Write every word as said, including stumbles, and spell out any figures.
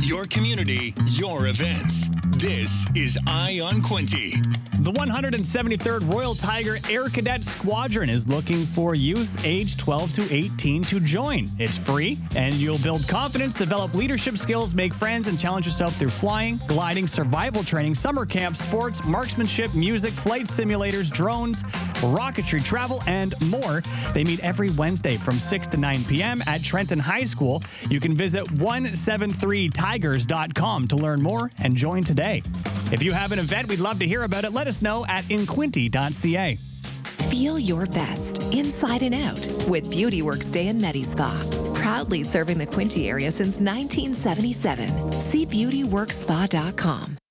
your community, your events. This is Eye on Quinte. The one hundred seventy-third Royal Tiger Air Cadet Squadron is looking for youth aged twelve to eighteen to join. It's free, and you'll build confidence, develop leadership skills, make friends, and challenge yourself through flying, gliding, survival training, summer camp, sports, marksmanship, music, flight simulators, drones, rocketry, travel, and more. They meet every Wednesday from six to nine p.m. at Trenton High School. You can visit one seven three tigers dot com to learn more and join today. If you have an event, we'd love to hear about it. Let us know at in quinte dot c a. Feel your best inside and out with Beauty Works Day in MediSpa. Proudly serving the Quinte area since nineteen seventy-seven. See beauty works spa dot com.